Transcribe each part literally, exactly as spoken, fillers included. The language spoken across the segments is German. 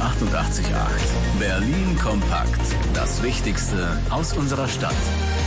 achtundachtzig Komma acht. Berlin kompakt. Das Wichtigste aus unserer Stadt.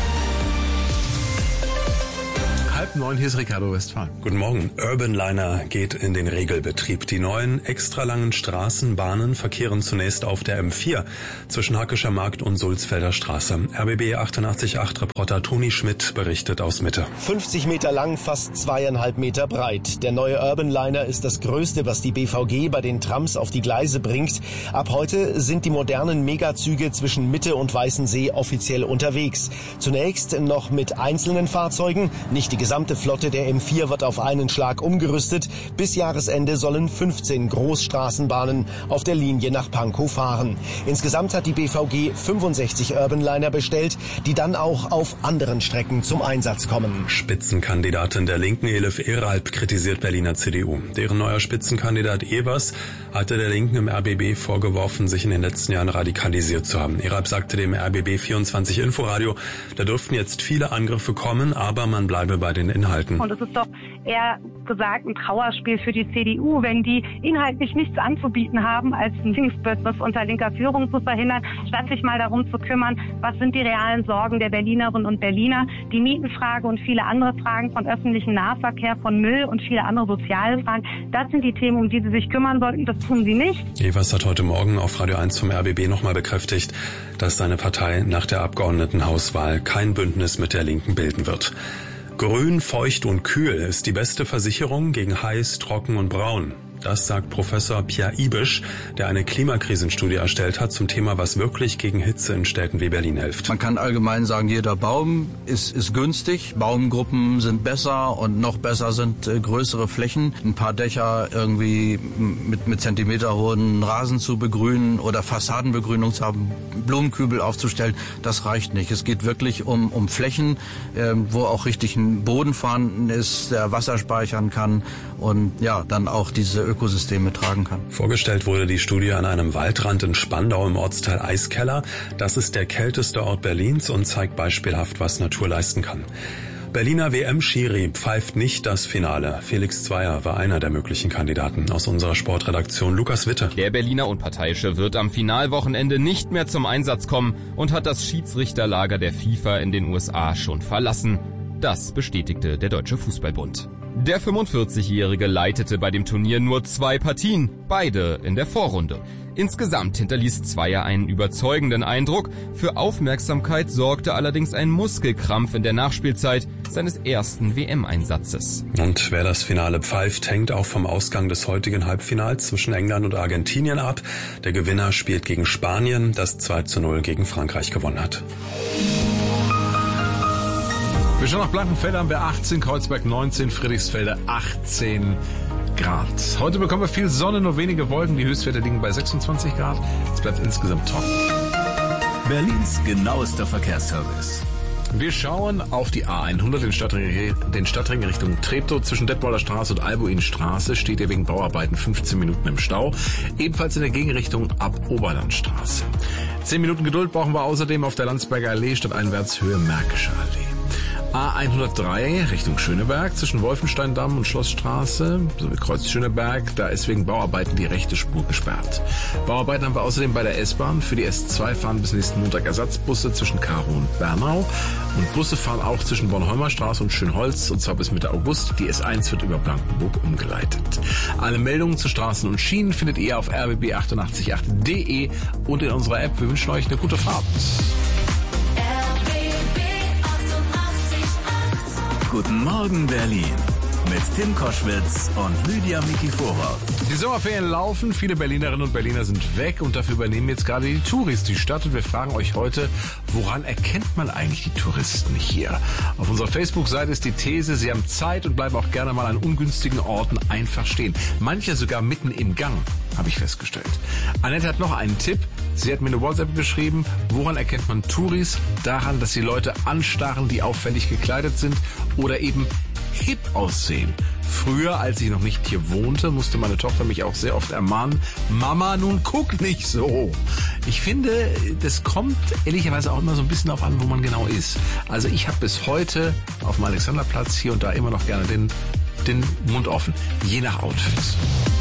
Halb neun, hier ist Ricardo Westphal. Guten Morgen. Urbanliner geht in den Regelbetrieb. Die neuen extra langen Straßenbahnen verkehren zunächst auf der M vier zwischen Hackescher Markt und Sulzfelder Straße. R B B achtundachtzig Komma acht Reporter Toni Schmidt berichtet aus Mitte. fünfzig Meter lang, fast zweieinhalb Meter breit. Der neue Urbanliner ist das Größte, was die B V G bei den Trams auf die Gleise bringt. Ab heute sind die modernen Megazüge zwischen Mitte und Weißensee offiziell unterwegs. Zunächst noch mit einzelnen Fahrzeugen, nicht die Die gesamte Flotte der M vier wird auf einen Schlag umgerüstet. Bis Jahresende sollen fünfzehn Großstraßenbahnen auf der Linie nach Pankow fahren. Insgesamt hat die B V G fünfundsechzig Urbanliner bestellt, die dann auch auf anderen Strecken zum Einsatz kommen. Spitzenkandidatin der Linken Elif Eralp kritisiert Berliner C D U. Deren neuer Spitzenkandidat Evers hatte der Linken im R B B vorgeworfen, sich in den letzten Jahren radikalisiert zu haben. Eralp sagte dem R B B vierundzwanzig Inforadio, da dürften jetzt viele Angriffe kommen, aber man bleibe bei den Inhalten. Und es ist doch eher gesagt ein Trauerspiel für die C D U, wenn die inhaltlich nichts anzubieten haben, als ein Linksbündnis unter linker Führung zu verhindern, statt sich mal darum zu kümmern, was sind die realen Sorgen der Berlinerinnen und Berliner, die Mietenfrage und viele andere Fragen von öffentlichem Nahverkehr, von Müll und viele andere soziale Fragen. Das sind die Themen, um die sie sich kümmern sollten. Das tun sie nicht. Evers hat heute Morgen auf Radio eins vom R B B nochmal bekräftigt, dass seine Partei nach der Abgeordnetenhauswahl kein Bündnis mit der Linken bilden wird. Grün, feucht und kühl ist die beste Versicherung gegen heiß, trocken und braun. Das sagt Professor Pierre Ibisch, der eine Klimakrisenstudie erstellt hat zum Thema, was wirklich gegen Hitze in Städten wie Berlin hilft. Man kann allgemein sagen, jeder Baum ist, ist günstig. Baumgruppen sind besser und noch besser sind äh, größere Flächen. Ein paar Dächer irgendwie mit, mit zentimeterhohen Rasen zu begrünen oder Fassadenbegrünung zu haben, Blumenkübel aufzustellen, das reicht nicht. Es geht wirklich um, um Flächen, äh, wo auch richtig ein Boden vorhanden ist, der Wasser speichern kann und ja, dann auch diese Ökosysteme tragen kann. Vorgestellt wurde die Studie an einem Waldrand in Spandau im Ortsteil Eiskeller. Das ist der kälteste Ort Berlins und zeigt beispielhaft, was Natur leisten kann. Berliner W M-Schiri pfeift nicht das Finale. Felix Zweier war einer der möglichen Kandidaten. Aus unserer Sportredaktion Lukas Witte. Der Berliner Unparteiische wird am Finalwochenende nicht mehr zum Einsatz kommen und hat das Schiedsrichterlager der FIFA in den U S A schon verlassen. Das bestätigte der Deutsche Fußballbund. Der fünfundvierzigjährige leitete bei dem Turnier nur zwei Partien, beide in der Vorrunde. Insgesamt hinterließ Zweier einen überzeugenden Eindruck. Für Aufmerksamkeit sorgte allerdings ein Muskelkrampf in der Nachspielzeit seines ersten W M-Einsatzes. Und wer das Finale pfeift, hängt auch vom Ausgang des heutigen Halbfinals zwischen England und Argentinien ab. Der Gewinner spielt gegen Spanien, das zwei zu null gegen Frankreich gewonnen hat. Wir schauen nach Blankenfelde, haben wir achtzehn, Kreuzberg neunzehn, Friedrichsfelde achtzehn Grad. Heute bekommen wir viel Sonne, nur wenige Wolken. Die Höchstwerte liegen bei sechsundzwanzig Grad. Es bleibt insgesamt trocken. Berlins genauester Verkehrsservice. Wir schauen auf die A hundert, den Stadtring, den Stadtring Richtung Treptow. Zwischen Detmolder Straße und Albuinstraße steht er wegen Bauarbeiten fünfzehn Minuten im Stau. Ebenfalls in der Gegenrichtung ab Oberlandstraße. zehn Minuten Geduld brauchen wir außerdem auf der Landsberger Allee stadteinwärts Höhe Märkische Allee. A hundertdrei Richtung Schöneberg zwischen Wolfensteindamm und Schlossstraße sowie Kreuz Schöneberg. Da ist wegen Bauarbeiten die rechte Spur gesperrt. Bauarbeiten haben wir außerdem bei der S-Bahn. Für die S zwei fahren bis nächsten Montag Ersatzbusse zwischen Karow und Bernau. Und Busse fahren auch zwischen Bornholmer Straße und Schönholz, und zwar bis Mitte August. Die S eins wird über Blankenburg umgeleitet. Alle Meldungen zu Straßen und Schienen findet ihr auf r b b achtundachtzig Komma acht punkt d e und in unserer App. Wir wünschen euch eine gute Fahrt. Guten Morgen Berlin mit Tim Koschwitz und Lydia Mikiforov. Die Sommerferien laufen, viele Berlinerinnen und Berliner sind weg und dafür übernehmen jetzt gerade die Touris die Stadt. Und wir fragen euch heute, woran erkennt man eigentlich die Touristen hier? Auf unserer Facebook-Seite ist die These, sie haben Zeit und bleiben auch gerne mal an ungünstigen Orten einfach stehen. Manche sogar mitten im Gang, habe ich festgestellt. Annette hat noch einen Tipp. Sie hat mir eine WhatsApp geschrieben. Woran erkennt man Touris? Daran, dass die Leute anstarren, die auffällig gekleidet sind oder eben hip aussehen. Früher, als ich noch nicht hier wohnte, musste meine Tochter mich auch sehr oft ermahnen, Mama, nun guck nicht so. Ich finde, das kommt ehrlicherweise auch immer so ein bisschen auf an, wo man genau ist. Also ich habe bis heute auf dem Alexanderplatz hier und da immer noch gerne den, den Mund offen, je nach Outfit.